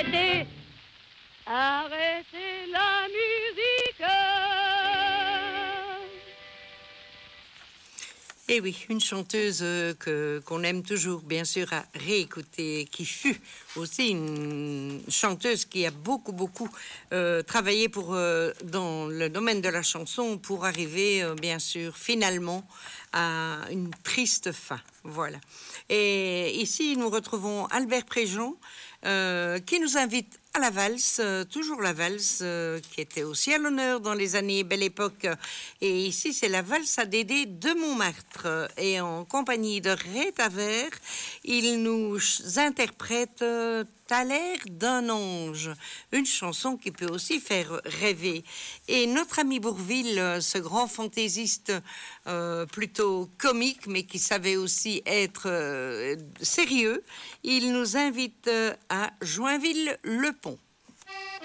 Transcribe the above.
arrêtez, arrêtez la musique. Et oui, une chanteuse qu'on aime toujours, bien sûr, à réécouter, qui fut aussi une chanteuse qui a beaucoup travaillé dans le domaine de la chanson pour arriver, bien sûr, finalement à une triste fin. Voilà. Et ici, nous retrouvons Albert Préjean, qui nous invite à la valse, toujours la valse, qui était aussi à l'honneur dans les années Belle Époque. Et ici, c'est la valse à Dédé de Montmartre. Et en compagnie de Ray Tavert, il nous interprète T'as l'air d'un ange, une chanson qui peut aussi faire rêver. Et notre ami Bourvil, ce grand fantaisiste plutôt comique, mais qui savait aussi être sérieux, il nous invite à Joinville-le-Pont.